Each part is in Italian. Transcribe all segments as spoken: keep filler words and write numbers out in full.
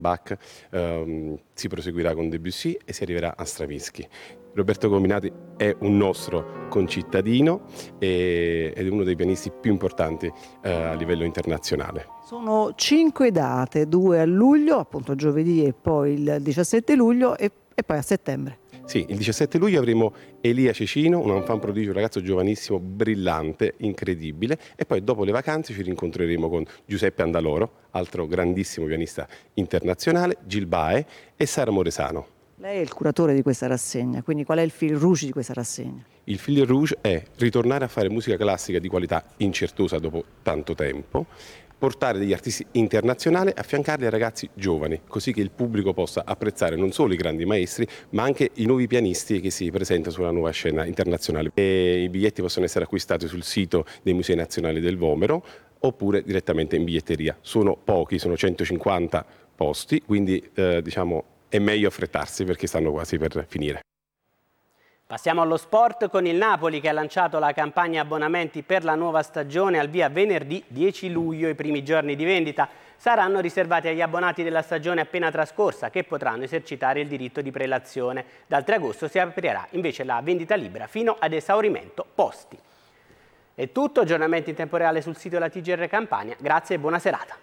Bach, ehm, si proseguirà con Debussy e si arriverà a Stravinsky. Roberto Cominati è un nostro concittadino e, ed è uno dei pianisti più importanti eh, a livello internazionale. Sono cinque date, due a luglio, appunto giovedì e poi il diciassette luglio e, e poi a settembre. Sì, il diciassette luglio avremo Elia Cecino, un enfant prodigio, un ragazzo giovanissimo, brillante, incredibile, e poi dopo le vacanze ci rincontreremo con Giuseppe Andaloro, altro grandissimo pianista internazionale, Gil Bae e Sara Moresano. Lei è il curatore di questa rassegna, quindi qual è il fil rouge di questa rassegna? Il fil rouge è ritornare a fare musica classica di qualità incertosa dopo tanto tempo, portare degli artisti internazionali, affiancarli ai ragazzi giovani, così che il pubblico possa apprezzare non solo i grandi maestri, ma anche i nuovi pianisti che si presentano sulla nuova scena internazionale. E i biglietti possono essere acquistati sul sito dei Musei Nazionali del Vomero oppure direttamente in biglietteria. Sono pochi, sono centocinquanta posti, quindi eh, diciamo è meglio affrettarsi perché stanno quasi per finire. Passiamo allo sport con il Napoli che ha lanciato la campagna abbonamenti per la nuova stagione al via venerdì dieci luglio. I primi giorni di vendita saranno riservati agli abbonati della stagione appena trascorsa che potranno esercitare il diritto di prelazione. Dal tre agosto si aprirà invece la vendita libera fino ad esaurimento posti. È tutto, aggiornamenti in tempo reale sul sito della T G R Campania. Grazie e buona serata.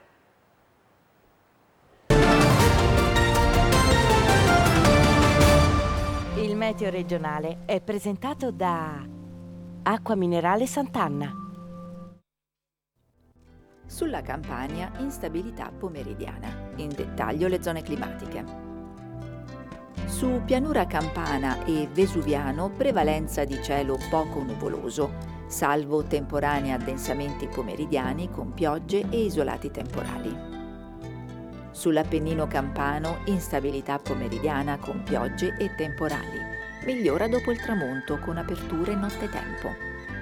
Il meteo regionale è presentato da Acqua Minerale Sant'Anna. Sulla Campania, instabilità pomeridiana. In dettaglio le zone climatiche. Su Pianura Campana e Vesuviano, prevalenza di cielo poco nuvoloso, salvo temporanei addensamenti pomeridiani con piogge e isolati temporali. Sull'Appennino campano, instabilità pomeridiana con piogge e temporali. Migliora dopo il tramonto con aperture nottetempo.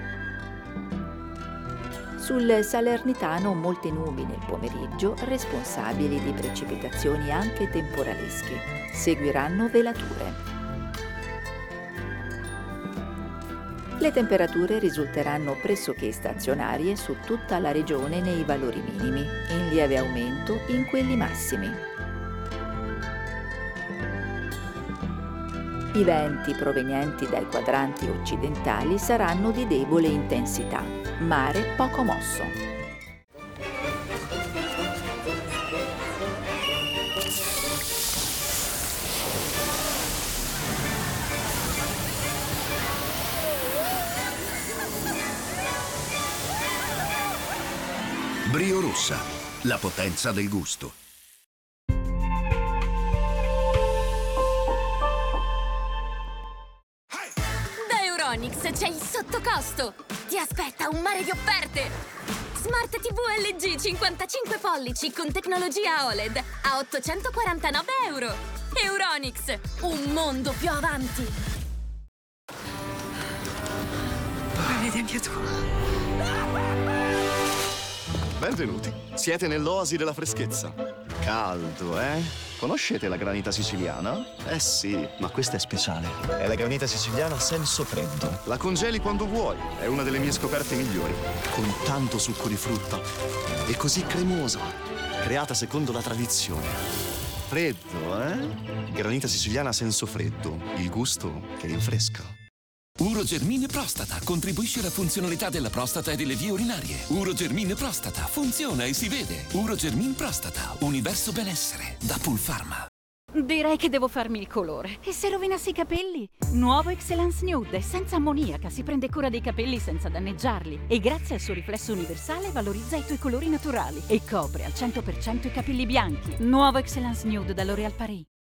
Sul Salernitano molte nubi nel pomeriggio, responsabili di precipitazioni anche temporalesche. Seguiranno velature. Le temperature risulteranno pressoché stazionarie su tutta la regione nei valori minimi, in lieve aumento in quelli massimi. I venti provenienti dai quadranti occidentali saranno di debole intensità, mare poco mosso. Brio Rossa, la potenza del gusto. Da Euronics c'è il sottocosto. Ti aspetta un mare di offerte. Smart tivù L G cinquantacinque pollici con tecnologia O L E D a ottocentoquarantanove euro. Euronics, un mondo più avanti. Vedi anche tu. Benvenuti, siete nell'oasi della freschezza. Caldo, eh? Conoscete la granita siciliana? Eh sì. Ma questa è speciale. È la granita siciliana a senso freddo. La congeli quando vuoi, è una delle mie scoperte migliori. Con tanto succo di frutta e così cremosa, creata secondo la tradizione. Freddo, eh? Granita siciliana a senso freddo, il gusto che rinfresca. Urogermine Prostata contribuisce alla funzionalità della prostata e delle vie urinarie. Urogermine Prostata funziona e si vede. Urogermine Prostata, universo benessere, da Pulpharma. Direi che devo farmi il colore. E se rovinassi i capelli? Nuovo Excellence Nude, senza ammoniaca, si prende cura dei capelli senza danneggiarli. E grazie al suo riflesso universale valorizza i tuoi colori naturali e copre al cento per cento i capelli bianchi. Nuovo Excellence Nude da L'Oréal Paris.